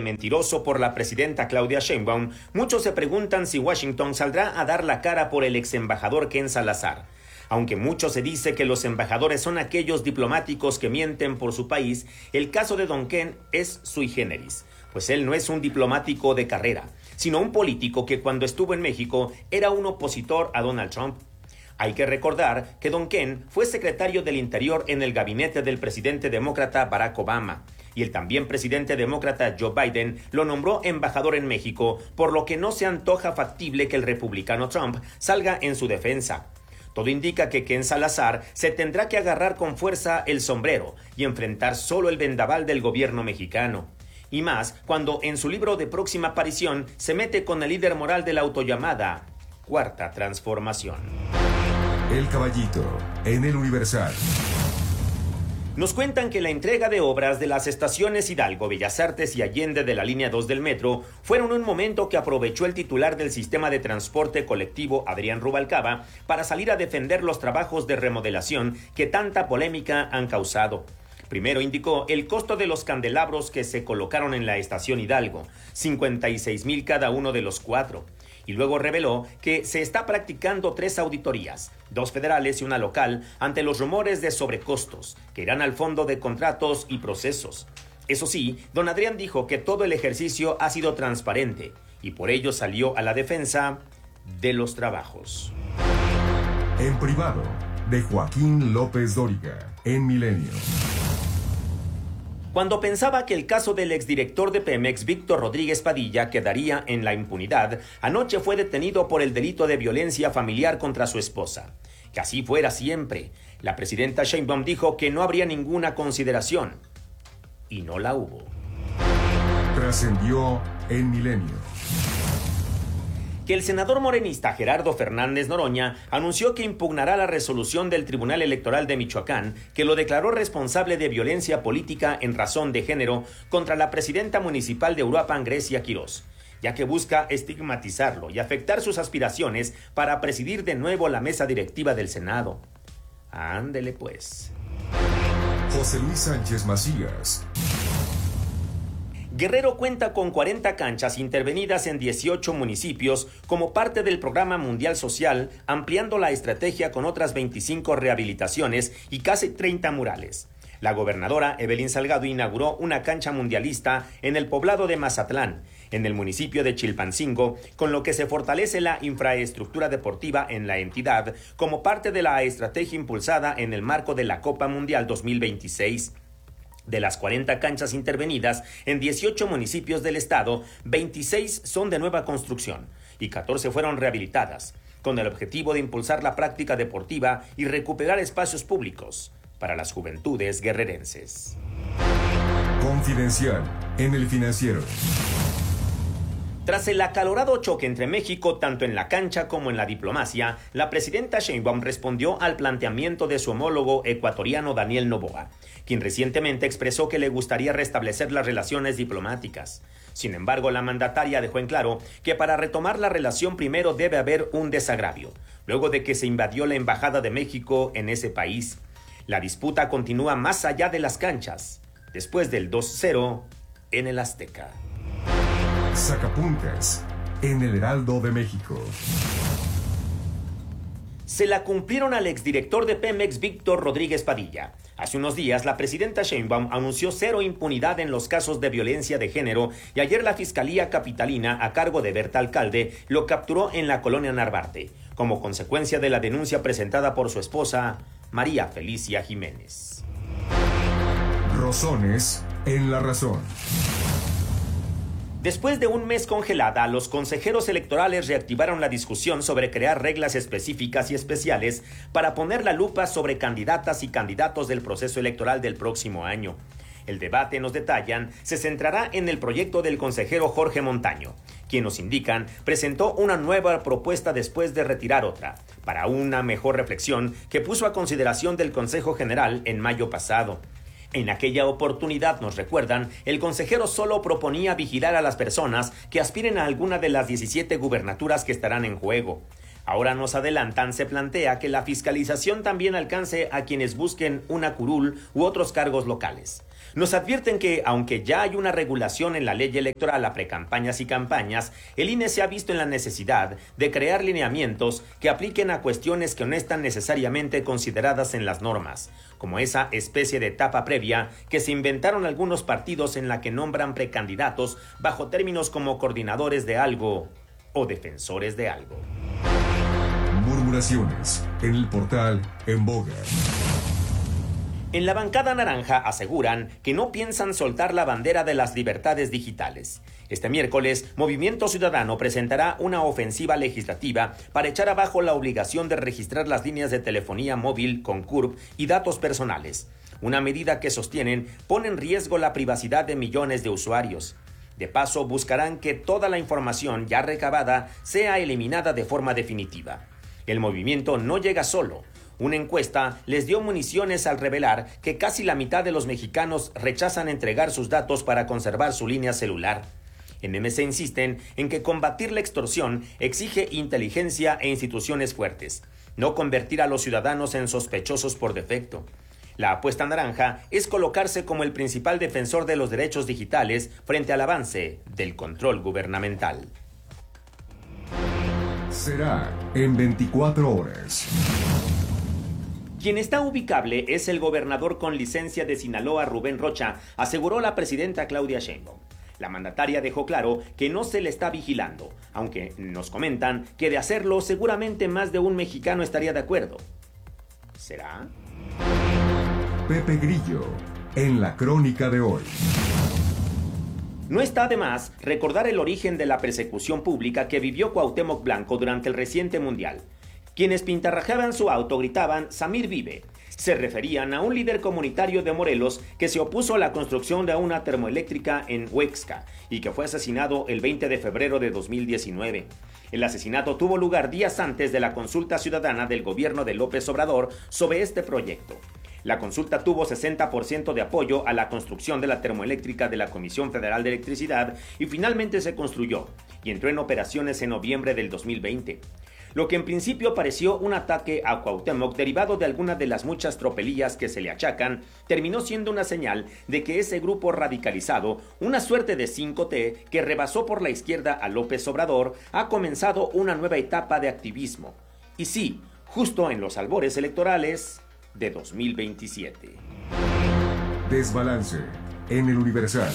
mentiroso por la presidenta Claudia Sheinbaum, muchos se preguntan si Washington saldrá a dar la cara por el ex embajador Ken Salazar. Aunque mucho se dice que los embajadores son aquellos diplomáticos que mienten por su país, el caso de Don Ken es sui generis, pues él no es un diplomático de carrera, sino un político que cuando estuvo en México era un opositor a Donald Trump. Hay que recordar que Don Ken fue secretario del Interior en el gabinete del presidente demócrata Barack Obama, y el también presidente demócrata Joe Biden lo nombró embajador en México, por lo que no se antoja factible que el republicano Trump salga en su defensa. Todo indica que Ken Salazar se tendrá que agarrar con fuerza el sombrero y enfrentar solo el vendaval del gobierno mexicano. Y más cuando en su libro de próxima aparición se mete con el líder moral de la autollamada Cuarta Transformación. El Caballito, en El Universal. Nos cuentan que la entrega de obras de las estaciones Hidalgo, Bellas Artes y Allende de la línea 2 del metro fueron un momento que aprovechó el titular del sistema de transporte colectivo, Adrián Rubalcaba, para salir a defender los trabajos de remodelación que tanta polémica han causado. Primero indicó el costo de los candelabros que se colocaron en la estación Hidalgo, 56,000 cada uno de los 4. Y luego reveló que se está practicando 3 auditorías, 2 federales y una local, ante los rumores de sobrecostos, que irán al fondo de contratos y procesos. Eso sí, don Adrián dijo que todo el ejercicio ha sido transparente, y por ello salió a la defensa de los trabajos. En privado, de Joaquín López Dóriga, en Milenio. Cuando pensaba que el caso del exdirector de Pemex, Víctor Rodríguez Padilla, quedaría en la impunidad, anoche fue detenido por el delito de violencia familiar contra su esposa. Que así fuera siempre. La presidenta Sheinbaum dijo que no habría ninguna consideración. Y no la hubo. Trascendió en Milenio. Que el senador morenista Gerardo Fernández Noroña anunció que impugnará la resolución del Tribunal Electoral de Michoacán que lo declaró responsable de violencia política en razón de género contra la presidenta municipal de Uruapan, Grecia Quirós, ya que busca estigmatizarlo y afectar sus aspiraciones para presidir de nuevo la mesa directiva del Senado. Ándele pues. José Luis Sánchez Macías. Guerrero cuenta con 40 canchas intervenidas en 18 municipios como parte del Programa Mundial Social, ampliando la estrategia con otras 25 rehabilitaciones y casi 30 murales. La gobernadora Evelyn Salgado inauguró una cancha mundialista en el poblado de Mazatlán, en el municipio de Chilpancingo, con lo que se fortalece la infraestructura deportiva en la entidad como parte de la estrategia impulsada en el marco de la Copa Mundial 2026. De las 40 canchas intervenidas en 18 municipios del estado, 26 son de nueva construcción y 14 fueron rehabilitadas, con el objetivo de impulsar la práctica deportiva y recuperar espacios públicos para las juventudes guerrerenses. Confidencial en El Financiero. Tras el acalorado choque entre México, tanto en la cancha como en la diplomacia, la presidenta Sheinbaum respondió al planteamiento de su homólogo ecuatoriano Daniel Noboa, quien recientemente expresó que le gustaría restablecer las relaciones diplomáticas. Sin embargo, la mandataria dejó en claro que para retomar la relación primero debe haber un desagravio, luego de que se invadió la embajada de México en ese país. La disputa continúa más allá de las canchas, después del 2-0 en el Azteca. Sacapuntas en El Heraldo de México. Se la cumplieron al exdirector de Pemex, Víctor Rodríguez Padilla. Hace unos días, la presidenta Sheinbaum anunció 0 impunidad en los casos de violencia de género y ayer la Fiscalía Capitalina, a cargo de Berta Alcalde, lo capturó en la colonia Narvarte, como consecuencia de la denuncia presentada por su esposa, María Felicia Jiménez. Rosones en La Razón. Después de un mes congelada, los consejeros electorales reactivaron la discusión sobre crear reglas específicas y especiales para poner la lupa sobre candidatas y candidatos del proceso electoral del próximo año. El debate, nos detallan, se centrará en el proyecto del consejero Jorge Montaño, quien nos indican presentó una nueva propuesta después de retirar otra, para una mejor reflexión que puso a consideración del Consejo General en mayo pasado. En aquella oportunidad, nos recuerdan, el consejero solo proponía vigilar a las personas que aspiren a alguna de las 17 gubernaturas que estarán en juego. Ahora nos adelantan, se plantea que la fiscalización también alcance a quienes busquen una curul u otros cargos locales. Nos advierten que, aunque ya hay una regulación en la ley electoral a precampañas y campañas, el INE se ha visto en la necesidad de crear lineamientos que apliquen a cuestiones que no están necesariamente consideradas en las normas, como esa especie de etapa previa que se inventaron algunos partidos en la que nombran precandidatos bajo términos como coordinadores de algo o defensores de algo. Murmuraciones en el portal En Boga. En la bancada naranja aseguran que no piensan soltar la bandera de las libertades digitales. Este miércoles, Movimiento Ciudadano presentará una ofensiva legislativa para echar abajo la obligación de registrar las líneas de telefonía móvil con CURP y datos personales. Una medida que sostienen pone en riesgo la privacidad de millones de usuarios. De paso, buscarán que toda la información ya recabada sea eliminada de forma definitiva. El movimiento no llega solo. Una encuesta les dio municiones al revelar que casi la mitad de los mexicanos rechazan entregar sus datos para conservar su línea celular. En MC insisten en que combatir la extorsión exige inteligencia e instituciones fuertes, no convertir a los ciudadanos en sospechosos por defecto. La apuesta naranja es colocarse como el principal defensor de los derechos digitales frente al avance del control gubernamental. Será en 24 horas. Quien está ubicable es el gobernador con licencia de Sinaloa, Rubén Rocha, aseguró la presidenta Claudia Sheinbaum. La mandataria dejó claro que no se le está vigilando, aunque nos comentan que de hacerlo seguramente más de un mexicano estaría de acuerdo. ¿Será? Pepe Grillo, en la crónica de hoy. No está de más recordar el origen de la persecución pública que vivió Cuauhtémoc Blanco durante el reciente Mundial. Quienes pintarrajeaban su auto gritaban «Samir vive». Se referían a un líder comunitario de Morelos que se opuso a la construcción de una termoeléctrica en Huexca y que fue asesinado el 20 de febrero de 2019. El asesinato tuvo lugar días antes de la consulta ciudadana del gobierno de López Obrador sobre este proyecto. La consulta tuvo 60% de apoyo a la construcción de la termoeléctrica de la Comisión Federal de Electricidad y finalmente se construyó y entró en operaciones en noviembre del 2020. Lo que en principio pareció un ataque a Cuauhtémoc derivado de alguna de las muchas tropelías que se le achacan, terminó siendo una señal de que ese grupo radicalizado, una suerte de 5T que rebasó por la izquierda a López Obrador, ha comenzado una nueva etapa de activismo. Y sí, justo en los albores electorales de 2027. Desbalance en el Universal.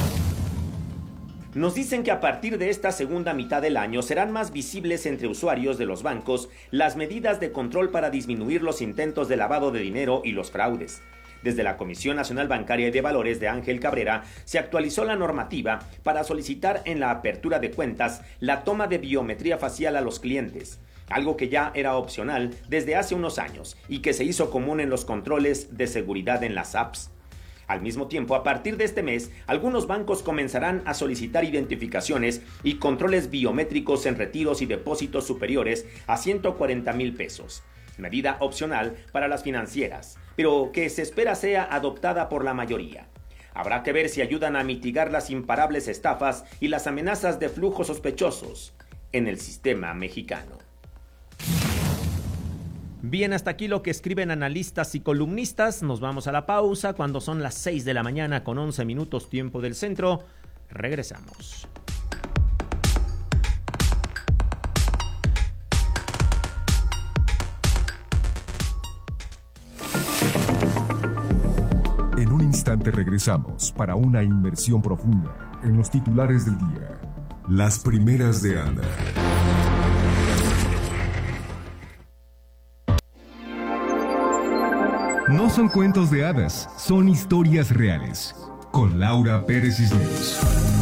Nos dicen que a partir de esta segunda mitad del año serán más visibles entre usuarios de los bancos las medidas de control para disminuir los intentos de lavado de dinero y los fraudes. Desde la Comisión Nacional Bancaria y de Valores de Ángel Cabrera se actualizó la normativa para solicitar en la apertura de cuentas la toma de biometría facial a los clientes, algo que ya era opcional desde hace unos años y que se hizo común en los controles de seguridad en las apps. Al mismo tiempo, a partir de este mes, algunos bancos comenzarán a solicitar identificaciones y controles biométricos en retiros y depósitos superiores a 140,000 pesos. Medida opcional para las financieras, pero que se espera sea adoptada por la mayoría. Habrá que ver si ayudan a mitigar las imparables estafas y las amenazas de flujos sospechosos en el sistema mexicano. Bien, hasta aquí lo que escriben analistas y columnistas. Nos vamos a la pausa cuando son las 6 de la mañana con 11 minutos tiempo del centro. Regresamos. En un instante regresamos para una inmersión profunda en los titulares del día. Las primeras de Ana. No son cuentos de hadas, son historias reales. Con Laura Pérez Cisneros.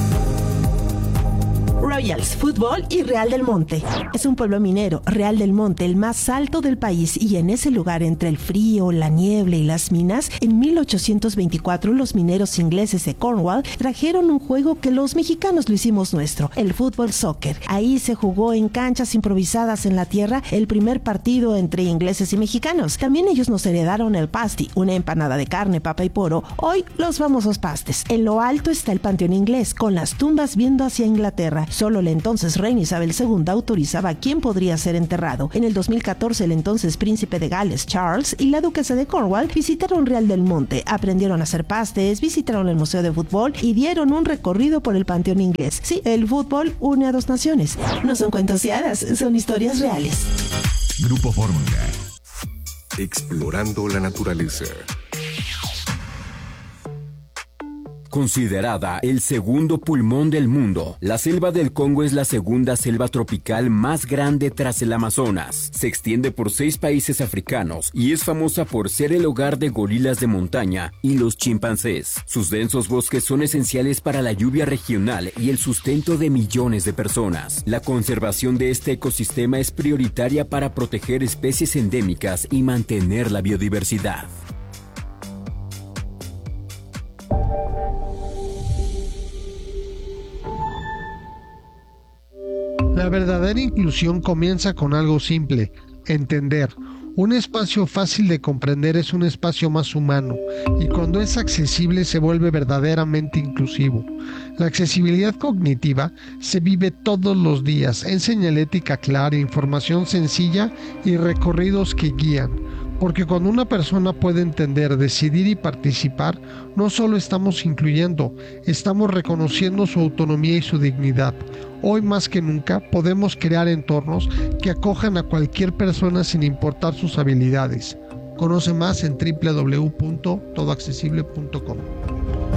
Royals Fútbol y Real del Monte. Es un pueblo minero, Real del Monte, el más alto del país, y en ese lugar entre el frío, la niebla y las minas, en 1824 los mineros ingleses de Cornwall trajeron un juego que los mexicanos lo hicimos nuestro, el fútbol soccer. Ahí se jugó en canchas improvisadas en la tierra el primer partido entre ingleses y mexicanos. También ellos nos heredaron el pasty, una empanada de carne, papa y poro. Hoy los famosos pastes. En lo alto está el Panteón Inglés, con las tumbas viendo hacia Inglaterra. Solo la entonces reina Isabel II autorizaba quién podría ser enterrado. En el 2014, el entonces príncipe de Gales, Charles, y la duquesa de Cornwall visitaron Real del Monte, aprendieron a hacer pastes, visitaron el Museo de Fútbol y dieron un recorrido por el Panteón Inglés. Sí, el fútbol une a dos naciones. No son cuentos y hadas, son historias reales. Grupo Fórmula. Explorando la naturaleza. Considerada el segundo pulmón del mundo, la selva del Congo es la segunda selva tropical más grande tras el Amazonas. Se extiende por 6 países africanos y es famosa por ser el hogar de gorilas de montaña y los chimpancés. Sus densos bosques son esenciales para la lluvia regional y el sustento de millones de personas. La conservación de este ecosistema es prioritaria para proteger especies endémicas y mantener la biodiversidad. La verdadera inclusión comienza con algo simple: entender. Un espacio fácil de comprender es un espacio más humano, y cuando es accesible se vuelve verdaderamente inclusivo. La accesibilidad cognitiva se vive todos los días en señalética clara, información sencilla y recorridos que guían. Porque cuando una persona puede entender, decidir y participar, no solo estamos incluyendo, estamos reconociendo su autonomía y su dignidad. Hoy más que nunca podemos crear entornos que acojan a cualquier persona sin importar sus habilidades. Conoce más en www.todoaccesible.com.